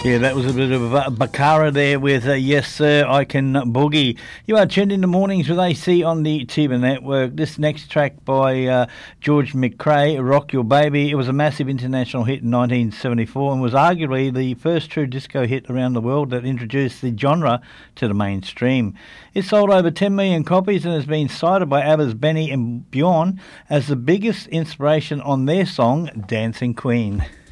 Yeah, that was a bit of Bakara there with Yes Sir, I Can Boogie. You are tuned in the mornings with AC on the Tiba Network. This next track by George McRae, Rock Your Baby. It was a massive international hit in 1974 and was arguably the first true disco hit around the world that introduced the genre to the mainstream. It sold over 10 million copies and has been cited by ABBA's Benny and Bjorn as the biggest inspiration on their song Dancing Queen.